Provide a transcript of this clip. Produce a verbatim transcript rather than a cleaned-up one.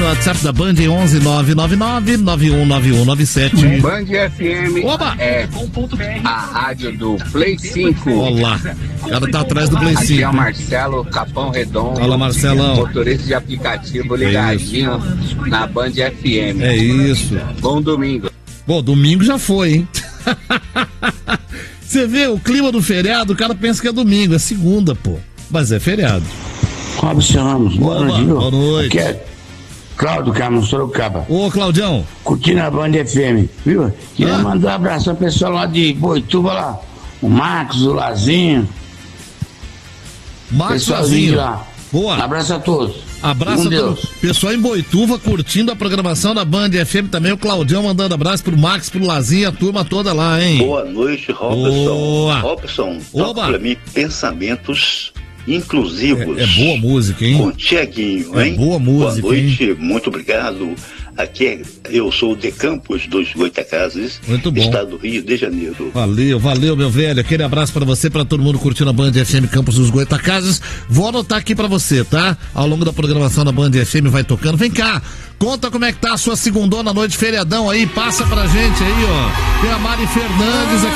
WhatsApp da Band onze nove nove nove, nove um nove um nove sete. Band F M. Oba! É a rádio do Play cinco. Olá, o cara tá atrás do Play cinco. Aqui é o Marcelo Capão Redondo. Fala, Marcelão. Motorista de aplicativo ligadinho é na Band F M. É isso. Bom domingo. Bom, domingo já foi, hein? Você vê o clima do feriado, o cara pensa que é domingo, é segunda, pô. Mas é feriado. Robson Ramos, boa noite, viu? Boa noite. Aqui é Cláudio Carlos Sorocaba. Ô, Claudião. Curtindo a Band F M, viu? Queria Ah. mandar um abraço ao pessoal lá de Boituva lá. O Marcos, o Lazinho. Marcos Pessoalzinho Lazinho. lá. Boa. Abraço a todos. Abraço Com a Deus. todo pessoal em Boituva curtindo a programação da Band F M também. O Claudião mandando abraço pro Max, pro Lazinho, a turma toda lá, hein? Boa noite, Robson. Boa. Robson, Oba. toca pra mim pensamentos inclusivos. É, é boa música, hein? Com Tiaguinho, É hein? boa música, Boa noite, muito obrigado. Aqui é, eu sou de Campos dos Goitacazes, Muito bom. estado do Rio de Janeiro. Valeu, valeu, meu velho. Aquele abraço pra você, pra todo mundo curtindo a Band F M Campos dos Goitacazes. Vou anotar aqui pra você, tá? Ao longo da programação da Band F M vai tocando. Vem cá, conta como é que tá a sua segundona noite, feriadão aí. Passa pra gente aí, ó. Tem a Mari Fernandes aqui.